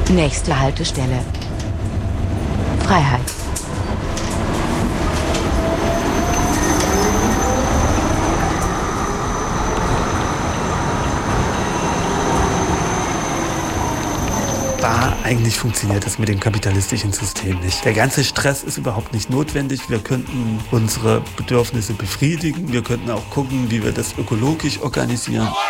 Nächste Haltestelle: Freiheit. Eigentlich funktioniert das mit dem kapitalistischen System nicht. Der ganze Stress ist überhaupt nicht notwendig. Wir könnten unsere Bedürfnisse befriedigen. Wir könnten auch gucken, wie wir das ökologisch organisieren.